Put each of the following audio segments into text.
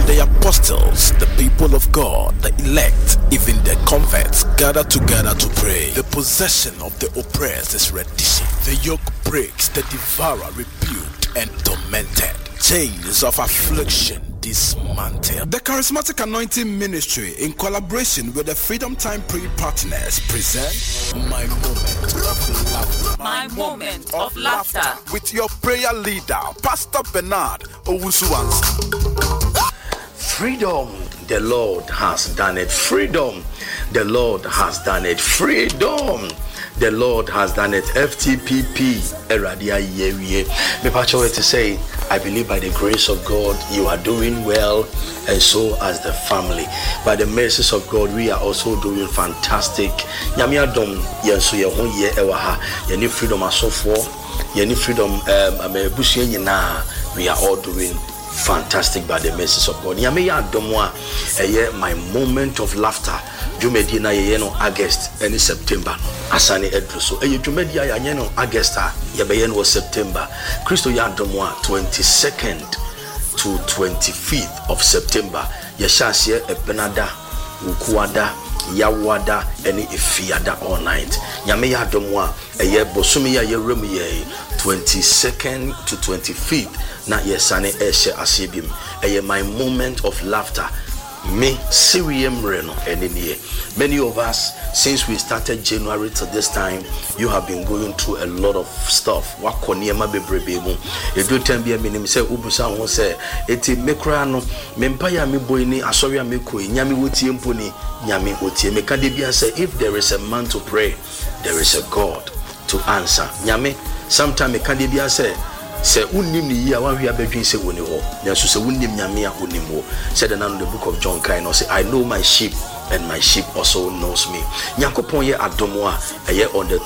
the apostles, the people of God, the elect, even the converts gather together to pray. The possession of the oppressed is reddition. The yoke breaks, the devourer rebuked and tormented. Chains of affliction dismantled. The Charismatic Anointing Ministry, in collaboration with the Freedom Time Prayer Partners, present My Moment of Laughter. My Moment of Laughter. With your prayer leader, Pastor Bernard Owusu-Ansah. Freedom, the Lord has done it. Freedom, the Lord has done it. Freedom, the Lord has done it. FTPP, Eradia Yewie. Me pacho to say, I believe by the grace of God, you are doing well, and so as the family. By the mercies of God, we are also doing fantastic. Nyamia dom yenso ye ho ye ewa ye ni freedom asofo, ye ni freedom amebusu nyina. We are all doing fantastic by the mercies of God. Nyamia domwa my moment of laughter. Jumedi na ye no August and September. Asani edruso. Jumedi ya no August ye was September. Christo ya domwa 22nd to 25th of September. Yeshasye ebenada ukuada yawada eni ifiada all night. Nyame ya domwa bosumi ya remu 22nd to 25th na yesane eshe asibim. My moment of laughter. Me Sirium Reno and many of us, since we started January to this time, you have been going through a lot of stuff. Wakoniema bebrebe. E do tembi minim say ubusa won say eti mekra no mempaya me boy ni asoria me ko nyame wotie mponi nyame otie me kan de bia say if there is a man to pray, there is a God to answer. Nyame sometime me kan de bia say unim ni ya wan hia bedwin se woni ho nso se unim nyame a onim ho said in the book of John kind no say I know my sheep and my sheep also knows me. Nyankopon ye adomo a on the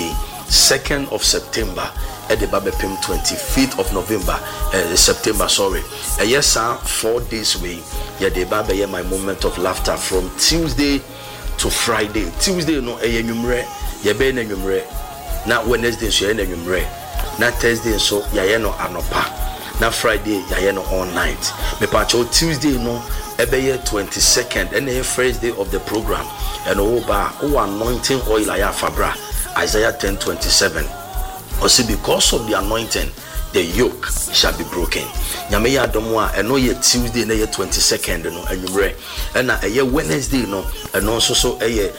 22nd of September at the Babepim 25th of November September sorry yes 4 days way ye the Baba ye my moment of laughter from Tuesday to Friday. Tuesday no enwumre ye be na enwumre na Wednesday so ye na enwumre na Thursday so yaye no anopa na Friday yaye no all night. Me pacho Tuesday no ebeye 22nd and the first day of the program and oba anointing oil aya fabra Isaiah 10:27 also because of the anointing the yoke shall be broken. Nyame ya domo a eno ye Tuesday na ye 22nd no anwumre na eye Wednesday no eno so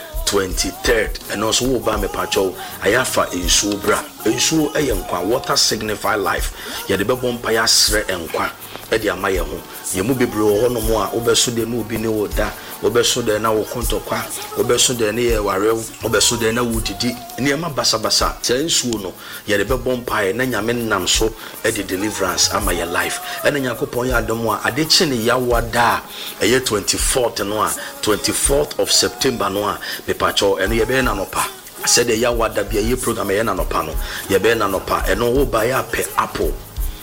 23rd and also oba me pacho ayafa ensuo bra ensuo nkwa water signify life ye de bebom pa ya sre nkwa e de amaye ho ye mu bebre ho no mo a obeso de no obi ne woda obeso de na wo kontokwa obeso de ne ye warew obeso de na wudidi ne ma basa se ensuo no ye de bebom pa ye na nyame nam so e de deliverance ama ye life e na Yakopon ya adomo a ade chi ne yawada e ye 24th no a 24th of September no a me pacho eno ye be na nopa said the yawada bia ye program ye na nopa no ye be na nopa eno wo ba ya pe apple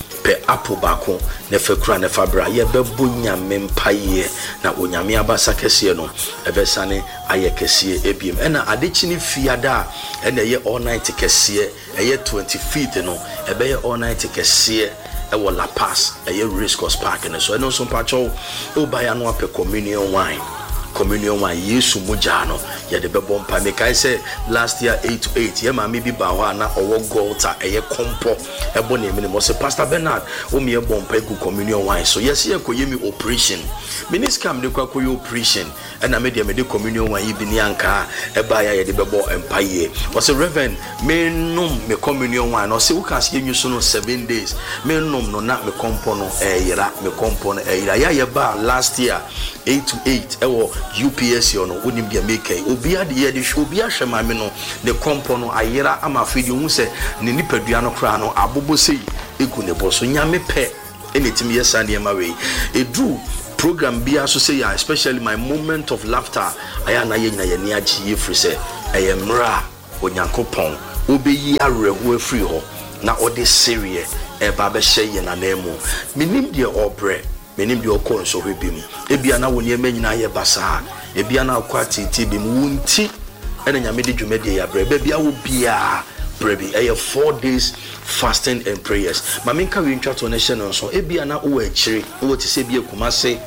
bako ne fekura ne fabra ye be bonya mempaye na onyame abasa kese no ebesane aye kese ebiem ena adechi ne fiada ena ye all night kese ye 25th no ebe ye all night kese ewo La Paz ye Race Course Park ne so eno so pacho obaya no ape communion wine Yesu mujano ya de bebom pa me kai say last year 8-8 ye ma me bi ba ho na owo golta eye kompo ebo na emi mo say Pastor Bernard o me bom pa gu communion wine so yes ye koyemi operation miniscam de kwa koyo operation na me de communion wine bi ni anka e ba ya ye de bebo empaye o say Reverend me num me communion wine no say we can see you so no 7 days me num no na me kompo no yira me kompo no yira ya ye ba last year 8-8 ewo UPS no unim dia make obi ade ye de obi ahwema me no ne kompo no ayira ama fidi hu se ne nipadua no kra no abobo sei egu ne boso nyame pe enetimi yesa ne ma we edu program bia so say especially my moment of laughter aya na ye nyina ye ne agi ye free se eyemra onyankopon obeyi arehu afri ho na ode serie e ba be hye ye na nemu minim de obre menim de okon so hwebim ebia na woni emanyina ye basa ebia na akwati tibim wunti ene nyame de dwumade ya bre bia wo bia brebi 4 days fasting and prayers maminka we ntwa to nation so ebia na wo achiri wo ti se bia kumase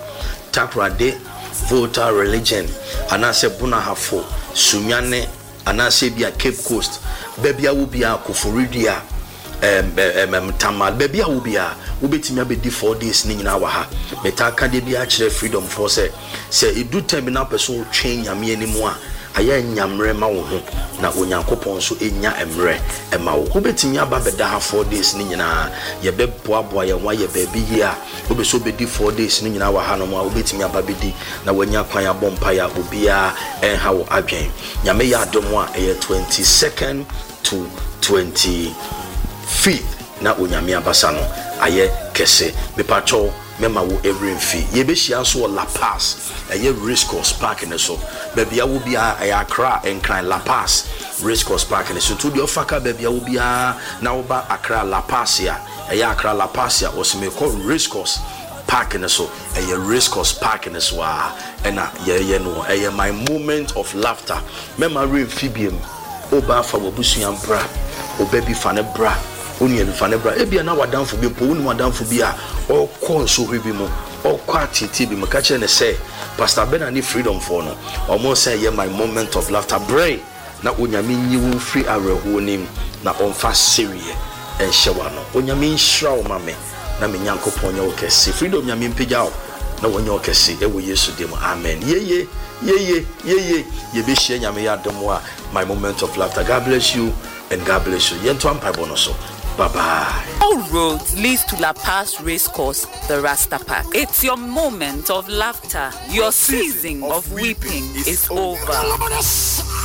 Takrade, Volta religion, Anase Bunahafo, Sunyane, Anase Bia Cape Coast, Bebia Ubia, Kufuridia, Tamal, Bebia Ubia, Ubetimia be 4 days in our ha. Metaka de Bia freedom for say it do terminal person change me anymore. Aya nyamre ma wo ho na onyankopon so enya emre ema wo obetimi aba beda ha 4 days ni nyina ye beboaboa ye wa ye baabi yi a obeso bedi 4 days ni nyina wa ha no ma obetimi aba bedi na wanya kwan abompa ya obia enha wo adwen nyame ya adom a 22nd to 25th na onyame abasa no aye kese mepacho mema wo every fee ye be hia so La Paz aye Race Course Park ne so bebia wo bia Accra enkran La Paz Race Course Park ne so to the ofaka bebia wo bia na wo ba Accra La Paz ya aye Accra La Paz ya osime ko Race Course Park ne so aye Race Course Park ne so na ye no aye my moment of laughter mema re fibiem oba fa wo busuan bra obabi fa ne bra oni e fa ne bra ebia na wadanfo bi po oni wadanfo bi a o kon so hwebi mu o kwa titi bi maka che ne say Pastor Ben ani freedom for no almost say my moment of laughter brain na onyame nyiwu free areho nim na onfa serie en hyewa no onyame nhira o mame na me nyankopon nya o kese freedom nyame mpegya o na wonya o kese e wo Yesu dem amen ye be share nyame ya dom a my moment of laughter. God bless you and God bless you yento ampa bonoso. Bye-bye. All roads leads to La Paz Race Course, the Rasta Park. It's your moment of laughter. Your season of weeping is over.